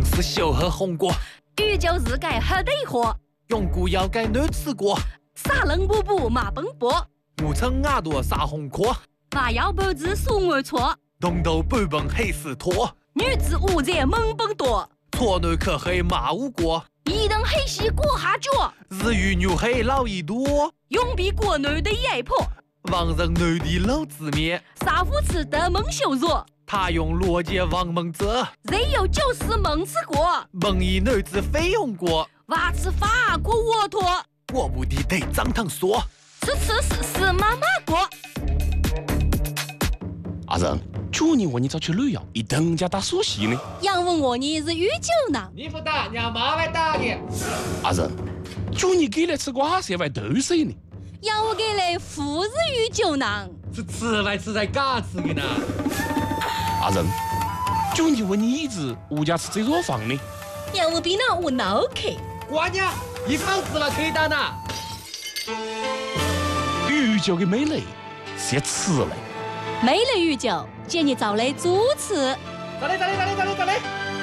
是小喝红果， 宇宙日改黑得火， 永固要改男吃过， 沙冷布布马奔波， 五层牙朵撒红壳， 娃要脖子数我错， 东头半本黑丝拖， 女子五在猛奔多， 错男可黑马无过， 一等黑西过下脚， 日语牛黑老一多， 永比国内的压迫， 王人男的老子面， 杀夫吃的猛羞弱。 他用逻辑王蒙泽， 人有就是猛吃过， 蒙一男子非用过， 娃吃法过沃托， 我不的得张堂说， 吃妈妈过。 阿仁，去年我你早去旅游，一等家打熟悉呢。 杨问我你是宇宙呢？ 你不打，让妈来打你。 阿仁，去年给来吃瓜是为豆水呢。 杨我给来富是宇宙呢？ 是吃来吃在嘎吃的呢。 阿仁，去年我你一直物价吃这座房呢。 杨我比那我脑壳。 瓜娘，一房子了可以打呢。 宇宙的美丽是吃嘞。 美丽宇宙，建议找来主持。 走嘞。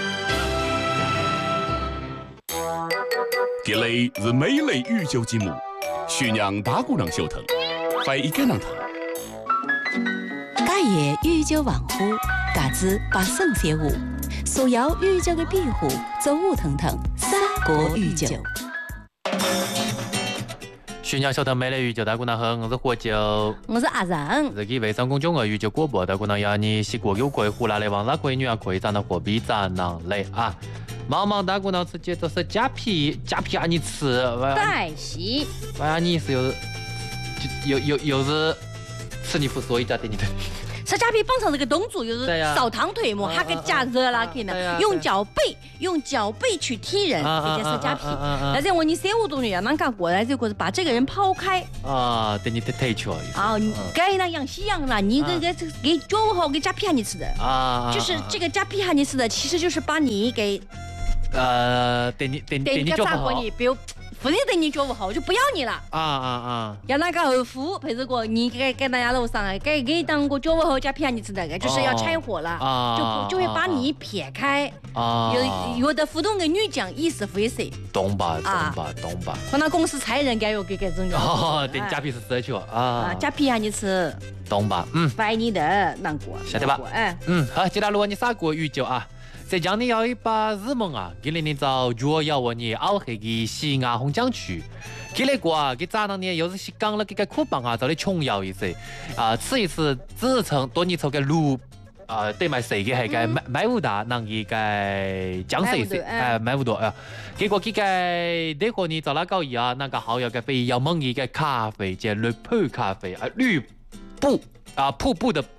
这里是美丽宇宙节目，宣扬大姑娘小腾，欢迎跟上他。 假夜宇宙万户，嘎子把圣写舞，所有宇宙的庇护，走舞腾腾，三国宇宙。 宣扬小腾美丽宇宙，大姑娘好，我是火酒， 我是阿仁。 自己微信公众号宇宙广播，大姑娘要你西国有鬼胡来的王大鬼女啊，可以长得货币长囊类啊。茫茫大姑娘吃节奏是假皮啊，你吃， 带戏， 完你是有是吃你不说一家对你的。 吃假皮绑上这个动作就是烧烫腿嘛，它给夹热了可能用脚背去踢人，这叫是假皮。但是我你3、5度女要啷个过来，这个是把这个人抛开啊，对你推去啊，该那样西洋了，你给脚好给假皮你吃的啊， 就是这个假皮你吃的，其实就是把你给对你脚不好， 比如。不是对你觉不好，我就不要你了。要那个后夫陪着过，你给大家楼上给当个脚不好加骗你吃的，就是要拆伙了，就会把你撇开。有的互动跟女讲意思非谁？ 懂吧。 可能公司裁人该有给这种。 对，假皮是奢求啊。 假皮你吃。 懂吧？ 拜你的难过。 晓得吧？好，接下来你啥国语就啊？浙江你要一把日梦啊，给你找脚要我你熬黑的西亚红江区，给那个啊，给咋当呢？又是西港了，给个苦棒啊，找你琼瑶一些啊，吃一次只成多你抽个路啊，得买谁给还个买不大，能给个江谁买不多啊，结果给个那个你找哪搞一啊？那个好要个非要蒙一个咖啡叫绿泡咖啡啊，绿布。瀑布的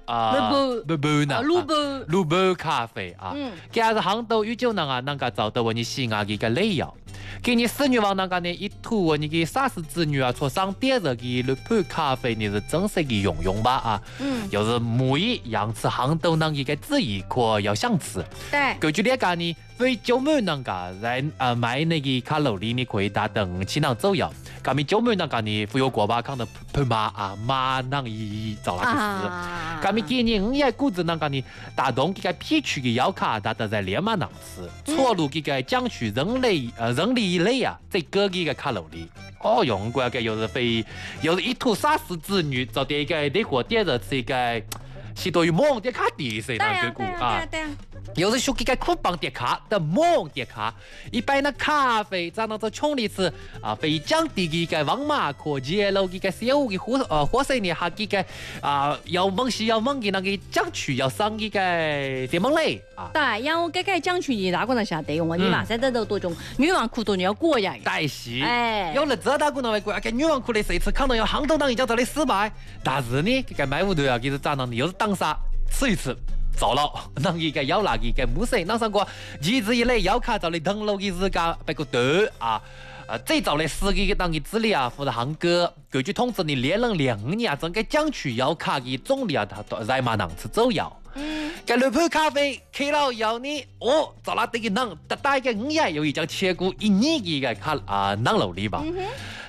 绿布咖啡啊，给还是杭州宇宙那个找到我你西亚的一个内药，给你侍女王那个呢一吐我你给啥子子女啊，戳上点着给绿布咖啡你是真实的用吧啊，又是每一样吃杭州那一个旨意可要想吃， 对， 根据那个呢，非九妹那个在买那个卡路里你可以打等起能走药。咁咪九妹那个呢，富有过吧，看到拍马能一找那个事。咁咪今年5月股子那个呢，打动这个皮区的药卡，打得在连马能吃，错路这个降取人力类啊，这个个卡路里。哦，用过个又是一吐杀死子女，找点一个那个点着吃一个，是多于猛点卡地噻，那个股啊。又是说这个苦棒点卡的猛点卡，一般那咖啡在那做穷力吃啊，非降低这个王马可接了这个小屋的火水呢，还这个要猛的那个降区要上这个什么嘞啊？ 对，然后这个降区你哪个能下得用啊？你马上得多种女王苦多你要过呀。 带戏，有了这大姑娘为过，给女王苦的谁吃？看到要杭州当一家做的失败，但是呢，这个买屋头啊，给是咋呢？又是当啥吃一次。糟了，那一个要那一个木色，那上过日子以来要卡到你登录的日间别个多啊，最早的10个当的资料啊，或者杭哥，根据通知你连了2年，整个江区要卡的总量它在马能吃走药。这绿泡咖啡开了要你找那这个能，大概5年有一张切股1年的卡能路里吧。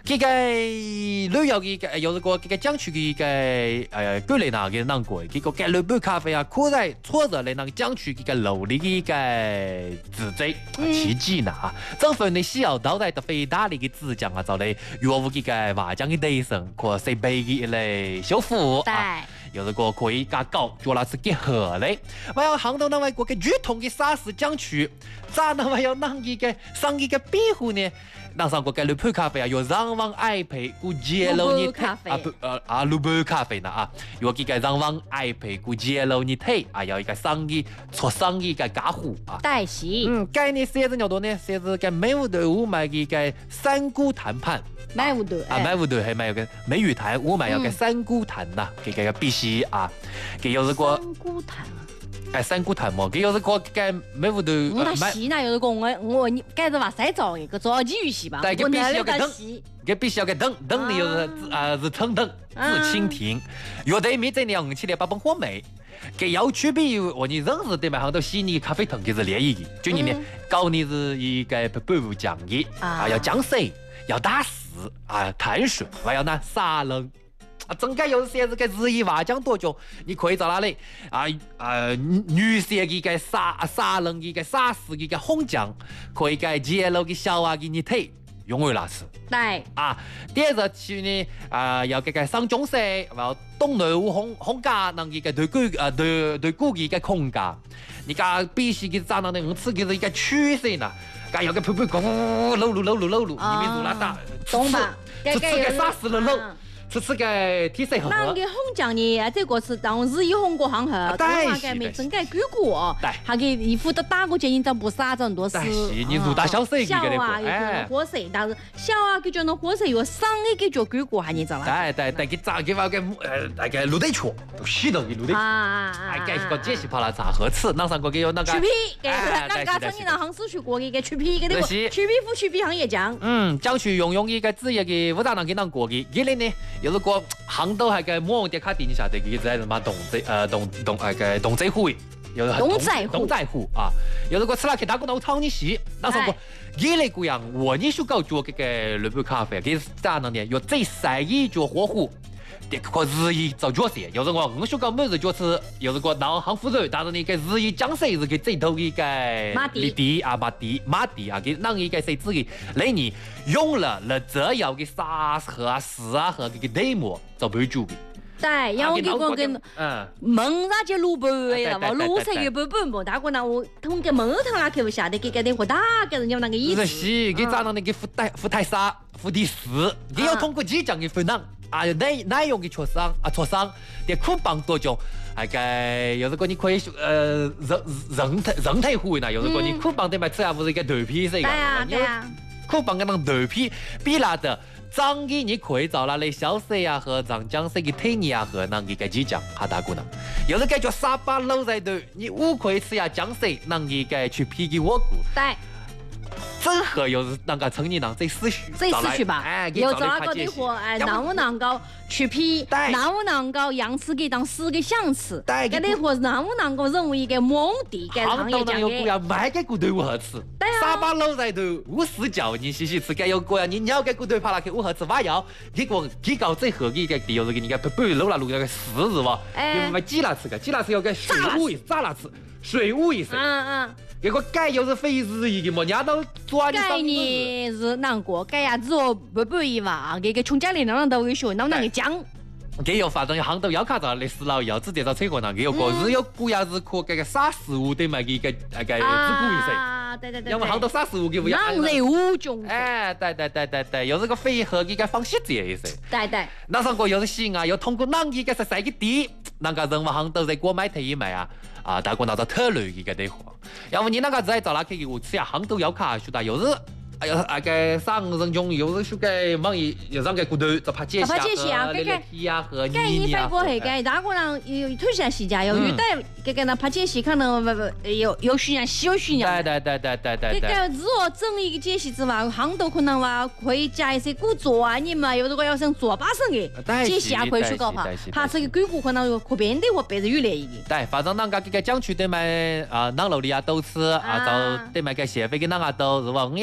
这个旅游嘅有個這個景區嘅舉例嗱嘅能過，這個嘅日本咖啡啊，可在坐着嚟那個景區嘅樓裏嘅自在奇蹟呐，政府呢需要到來的肥大的嘅資金啊，就嚟藥物嘅華獎嘅提升，或是俾嘅嚟修復啊。有一個可以加高，做那是結合嘞。還有杭州那外國嘅傳統嘅沙市景區，咋那還有那個生意嘅庇護呢？那上個嘅日本咖啡啊，有讓往愛培古街路呢日本咖啡呢啊，有幾個讓往愛培古街路呢睇啊，有一個生意做生意嘅家伙啊。 對是。 概念寫着叫多呢，寫着嘅美武隊伍買嘅山谷談判。 美武隊啊，美武隊係咪有個美語壇？我買有個山谷壇呐，佢個必須啊，佢有一個山谷壇。 山谷壇麼？佢有一個嘅美武隊。 我睇戲呢，有一個我介咗話洗澡嘅，個做體育系吧。 但係佢必須有個燈，佢必須有個燈，燈呢有是橙燈，是蜻蜓。有對面這兩起來把本火美，佢有區別我你認識對面很多悉尼咖啡廳佢是聯誼嘅，就你呢搞你是一個不講嘅啊，要講水，要打屎啊，碳水，還要呢沙冷。整個有些這個日益華獎多種，你可以找哪裡女士嘅沙冷嘅沙士嘅紅醬，可以嘅街路嘅小娃嘅你睇，用為哪次？ 對啊，第二個去呢有嘅上中式，然後東內湖紅家能嘅對古嘅空家，你家必須嘅站到呢，我自己是一個趨勢呐，家有個噗噗咕露露，你們做哪打？ 懂吧？ 這個沙士的露。是個體色好。 那個紅醬呢？這個是當日以紅過行後，當下個沒整個舉過，他給衣服都打過去，你都不灑這麼多水。 你入大小水小啊，有種火水，但是小啊，佢種那火水又上嘅叫舉過，還你知道啦？ 對，佢炸佢話個那個滷蛋圈，許多嘅滷蛋圈，佢個這些跑來炸河吃，那上個佢有那個。去皮，那個曾經讓行市去過嘅去皮嘅那個去皮膚去皮行業醬。將去用一個職業嘅武大人給人過嘅，佢哋呢？有一個杭州係個摩迪卡底下的佢在什麼東濟湖，有東濟湖啊，有一個吃了去打過到炒你西，那時候佢哋嗰樣我呢屬搞做嘅日本咖啡，佢咋能呢？有最細一做火壺，個日意做角色，有時候我屬搞每日就吃，有時候當行富人，但是呢個日意講誰是佢最頭嘅個馬蒂啊，佢讓一個誰自己嚟你。用了這樣嘅沙和啊、屎啊和嘅內膜就俾煮嘅。 對，然後佢講嘅蒙那隻滷白啦，滷色嘅不，但係呢我同個蒙湯啦佢下的佢個啲好大嘅人有那個意思。 是，佢咋那個富泰沙、富迪斯，佢要通過幾種嘅分量啊，內容嘅磋商，啲捆綁多種，係個有時候你可以人體護呢，有時候你捆綁對埋吃下不是一個頭皮嚟嘅。對啊。捆綁個那頭皮，比那的髒嘅你可以找那類小水啊和髒漿水嘅體液啊和那個雞醬哈打過呢。有時感覺沙巴漏在度，你唔可以吃下漿水，那個去皮嘅鍋骨。對。正合又是那個成年人最思緒吧，有這個的話，能不能夠去皮，能不能夠讓自己當四個相似，嗰啲話能不能夠認為一個目的嘅行業講嘅。 要買個骨頭如何吃？沙巴佬在度無死角，你細細吃嘅有個呀，你咬個骨頭拍落去如何吃？挖咬，結果幾搞最合嘅個有個你個不如滷那滷個絲是吧？你買雞辣吃個，雞辣吃有個水霧一炸辣吃，水霧一聲。結果蓋又是非日意嘅嘛，人都做你蓋呢是難過，蓋呀只有不一嘛，這個從家裡人都會學，那個講。 佢有發展，杭州要看到歷史老窯直接到車過那，佢有個日有古呀日可這個沙食物對埋個自古意識。啊，對。因為杭州沙食物嘅人類物種。 對，有這個非和這個方式這意思。 對。 那上個有是西啊，有通過那一個是曬個地，那個人話杭州在國買退一買啊，大家拿到特類嘅地方。要不你那個在找哪去？我吃下杭州要卡，說到有時。個上人中有時個網易有上個骨頭就拍介下和皮啊和泥啊。 你發過去個，大個人有推下西家，有遇到個那拍介西可能有需要小需要。對。個如果整一個介西之外，杭州可能話可以加一些古做啊，你嘛有這個要想做把生嘅介西啊，可以去搞怕。怕這個鬼谷可能有可變的或別的越來越。 對，反正那個講去對面啊，南樓裡啊都吃啊，就對面個協會嘅那個都是吧？我也那個。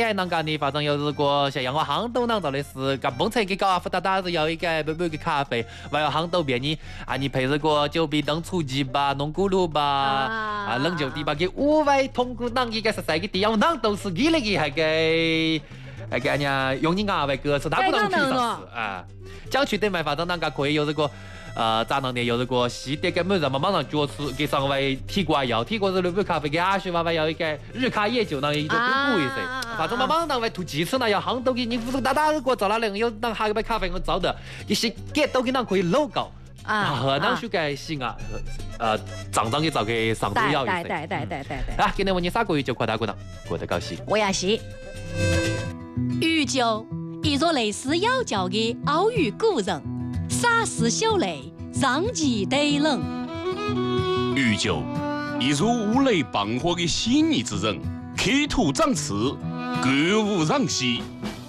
你反正有如果像我杭州啷做的是，干蹦车给搞啊，打打是要一个每个咖啡，还有杭州便你啊，你配这个酒杯灯厨机吧，弄咕噜吧，啊冷酒底吧，给5位通过啷一个是3个地方啷都是你那个还给人家用你2位个是哪不能去上市啊？讲去等买反正啷个可以有这个。咋弄的？有这个西点根本让马上角色给上位提过要，提过这杯咖啡给阿叔娃娃要一个日咖夜酒，那一个公布一些。反正马上那位图技术那要杭州给你辅助打打个找哪能有那下一杯咖啡我找的，一些给都给那可以 logo 啊，那许个行啊，厂长给找给上都要一些。对。啊，今天问你啥个鱼酒快打过呢？过得高兴。 我也是。 鱼酒，一座类似妖教的奥语古人。洒湿小泪，让其得冷。 鱼酒，一如五雷傍火的细腻之人，刻土长刺，歌舞让兮。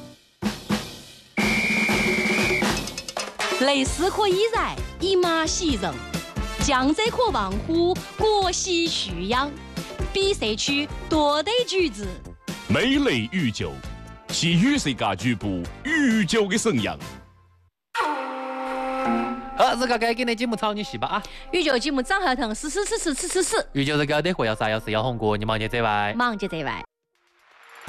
类似可以然，以马喜人；江浙可望乎，国喜蓄养。比社区多得举子。 美类鱼酒，系与世界局部鱼酒的沈阳。 这个该给你节目草你戏吧啊！ 鱼酒节目长合同，是。 鱼酒这个的活要啥？要是要红过，你忙接这外。 忙接这外。